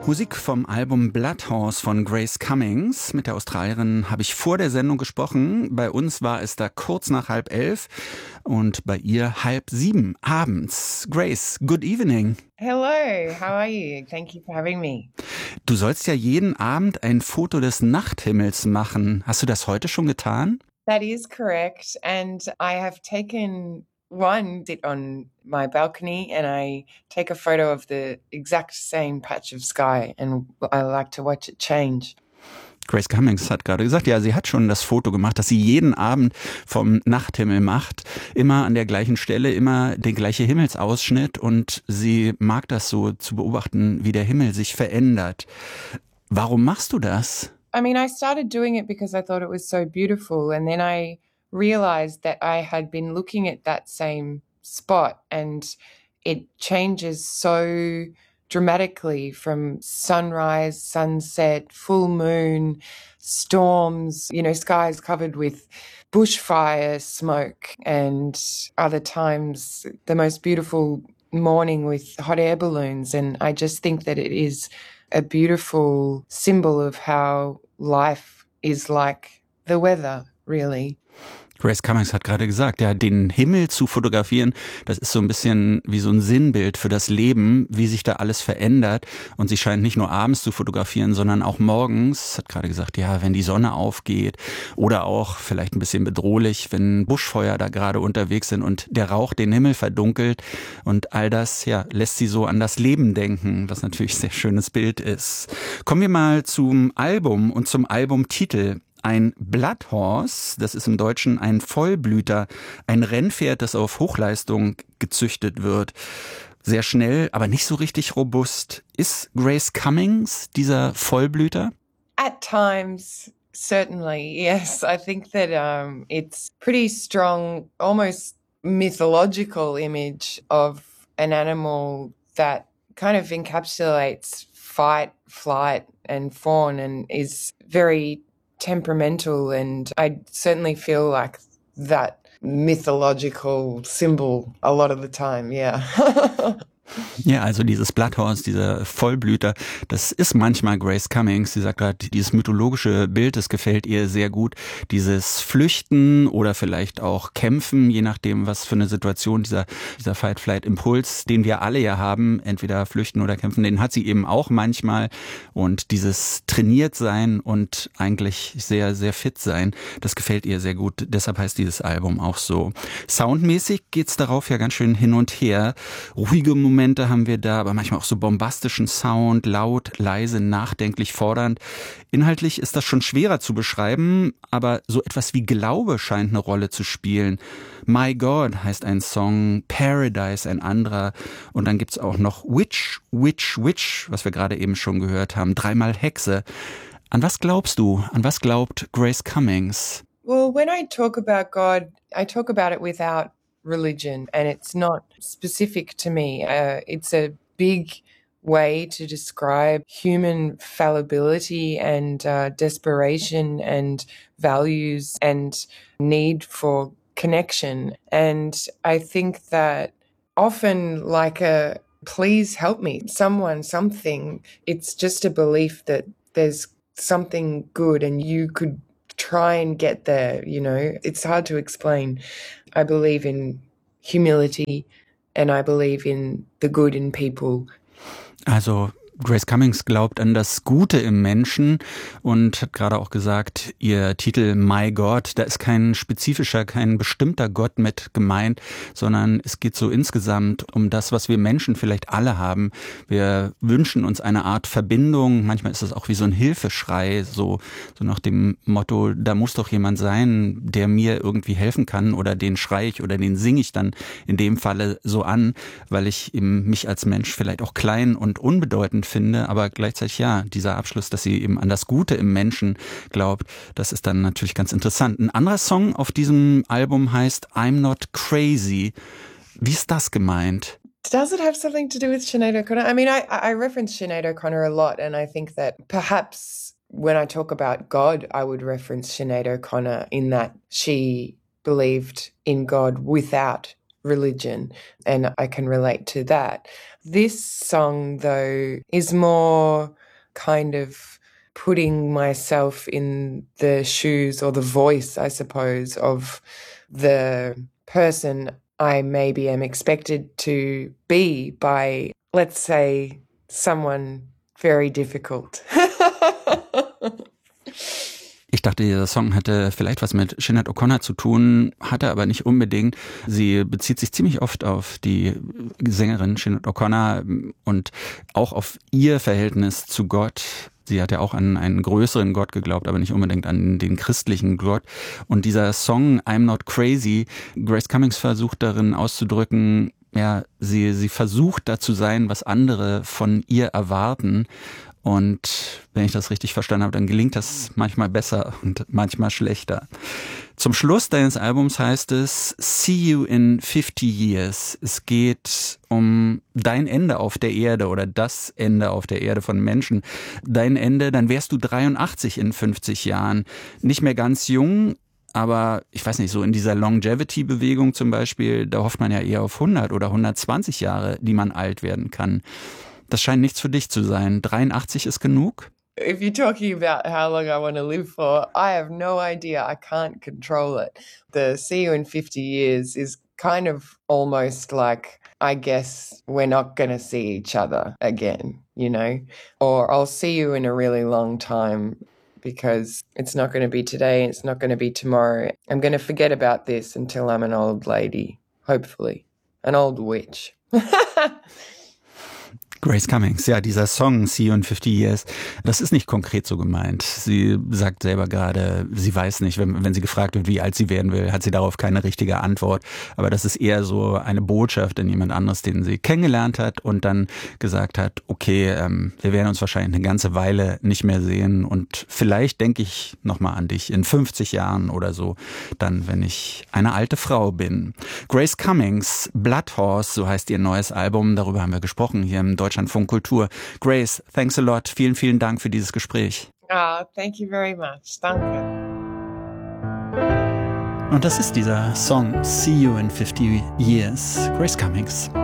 Musik vom Album Bloodhorse von Grace Cummings. Mit der Australierin habe ich vor der Sendung gesprochen. Bei uns war es da kurz nach 22:30 und bei ihr 6:30 abends. Grace, good evening. Hello, how are you? Thank you for having me. Du sollst ja jeden Abend ein Foto des Nachthimmels machen. Hast du das heute schon getan? That is correct. And I have taken one sit on my balcony and I take a photo of the exact same patch of sky and I like to watch it change. Grace Cummings hat gerade gesagt, ja, sie hat schon das Foto gemacht, das sie jeden Abend vom Nachthimmel macht. Immer an der gleichen Stelle, immer der gleiche Himmelsausschnitt und sie mag das so zu beobachten, wie der Himmel sich verändert. Warum machst du das? I mean, I started doing it because I thought it was so beautiful and then I realized that I had been looking at that same spot and it changes so dramatically from sunrise, sunset, full moon, storms, skies covered with bushfire smoke and other times the most beautiful morning with hot air balloons. And I just think that it is a beautiful symbol of how life is like the weather, really. Grace Cummings hat gerade gesagt, ja, den Himmel zu fotografieren, das ist so ein bisschen wie so ein Sinnbild für das Leben, wie sich da alles verändert. Und sie scheint nicht nur abends zu fotografieren, sondern auch morgens. Hat gerade gesagt, ja, wenn die Sonne aufgeht oder auch vielleicht ein bisschen bedrohlich, wenn Buschfeuer da gerade unterwegs sind und der Rauch den Himmel verdunkelt. Und all das, ja, lässt sie so an das Leben denken, was natürlich ein sehr schönes Bild ist. Kommen wir mal zum Album und zum Albumtitel. Ein Bloodhorse, das ist im Deutschen ein Vollblüter, ein Rennpferd, das auf Hochleistung gezüchtet wird. Sehr schnell, aber nicht so richtig robust. Ist Grace Cummings dieser Vollblüter? At times, certainly, yes. I think that it's pretty strong, almost mythological image of an animal that kind of encapsulates fight, flight and fawn and is very temperamental, and I certainly feel like that mythological symbol a lot of the time, yeah. Ja, also dieses Bloodhorse, dieser Vollblüter, das ist manchmal Grace Cummings. Sie sagt gerade, dieses mythologische Bild, das gefällt ihr sehr gut. Dieses Flüchten oder vielleicht auch Kämpfen, je nachdem, was für eine Situation dieser Fight-Flight-Impuls, den wir alle ja haben, entweder flüchten oder kämpfen, den hat sie eben auch manchmal. Und dieses trainiert sein und eigentlich sehr, sehr fit sein, das gefällt ihr sehr gut. Deshalb heißt dieses Album auch so. Soundmäßig geht's darauf ja ganz schön hin und her. Ruhige Momente haben wir da, aber manchmal auch so bombastischen Sound, laut, leise, nachdenklich, fordernd. Inhaltlich ist das schon schwerer zu beschreiben, aber so etwas wie Glaube scheint eine Rolle zu spielen. My God heißt ein Song, Paradise ein anderer und dann gibt's auch noch Witch, Witch, Witch, was wir gerade eben schon gehört haben, 3-mal Hexe. An was glaubst du? An was glaubt Grace Cummings? Well, when I talk about God, I talk about it without religion, and it's not specific to me. It's a big way to describe human fallibility and desperation and values and need for connection. And I think that often like a please help me, someone, something, it's just a belief that there's something good and you could try and get there, It's hard to explain. I believe in humility and I believe in the good in people. Also Grace Cummings glaubt an das Gute im Menschen und hat gerade auch gesagt, ihr Titel My God, da ist kein spezifischer, kein bestimmter Gott mit gemeint, sondern es geht so insgesamt um das, was wir Menschen vielleicht alle haben. Wir wünschen uns eine Art Verbindung, manchmal ist es auch wie so ein Hilfeschrei, so nach dem Motto, da muss doch jemand sein, der mir irgendwie helfen kann oder den schreie ich oder den singe ich dann in dem Falle so an, weil ich eben mich als Mensch vielleicht auch klein und unbedeutend finde, aber gleichzeitig ja, dieser Abschluss, dass sie eben an das Gute im Menschen glaubt, das ist dann natürlich ganz interessant. Ein anderer Song auf diesem Album heißt I'm Not Crazy. Wie ist das gemeint? Does it have something to do with Sinead O'Connor? I mean, I reference Sinead O'Connor a lot, and I think that perhaps when I talk about God, I would reference Sinead O'Connor in that she believed in God without religion, and I can relate to that. This song, though, is more kind of putting myself in the shoes or the voice, I suppose, of the person I maybe am expected to be by, let's say, someone very difficult. Ich dachte, dieser Song hätte vielleicht was mit Sinead O'Connor zu tun, hatte aber nicht unbedingt. Sie bezieht sich ziemlich oft auf die Sängerin Sinead O'Connor und auch auf ihr Verhältnis zu Gott. Sie hat ja auch an einen größeren Gott geglaubt, aber nicht unbedingt an den christlichen Gott. Und dieser Song I'm Not Crazy, Grace Cummings versucht darin auszudrücken, ja, sie versucht da zu sein, was andere von ihr erwarten. Und wenn ich das richtig verstanden habe, dann gelingt das manchmal besser und manchmal schlechter. Zum Schluss deines Albums heißt es See You in 50 Years. Es geht um dein Ende auf der Erde oder das Ende auf der Erde von Menschen. Dein Ende, dann wärst du 83 in 50 Jahren. Nicht mehr ganz jung, aber ich weiß nicht, so in dieser Longevity-Bewegung zum Beispiel, da hofft man ja eher auf 100 oder 120 Jahre, die man alt werden kann. Das scheint nichts für dich zu sein. 83 ist genug? If you're talking about how long I want to live for, I have no idea. I can't control it. The see you in 50 years is kind of almost like, I guess we're not going to see each other again, you know? Or I'll see you in a really long time because it's not going to be today, it's not going to be tomorrow. I'm going to forget about this until I'm an old lady, hopefully. An old witch. Grace Cummings, ja, dieser Song See You in 50 Years, das ist nicht konkret so gemeint. Sie sagt selber gerade, sie weiß nicht, wenn sie gefragt wird, wie alt sie werden will, hat sie darauf keine richtige Antwort. Aber das ist eher so eine Botschaft an jemand anderes, den sie kennengelernt hat und dann gesagt hat, okay, wir werden uns wahrscheinlich eine ganze Weile nicht mehr sehen und vielleicht denke ich nochmal an dich in 50 Jahren oder so, dann, wenn ich eine alte Frau bin. Grace Cummings, Blood Horse, so heißt ihr neues Album, darüber haben wir gesprochen hier im Deutschlandfunk Kultur. Grace, thanks a lot. Vielen, vielen Dank für dieses Gespräch. Thank you very much. Danke. Und das ist dieser Song See You in 50 Years, Grace Cummings.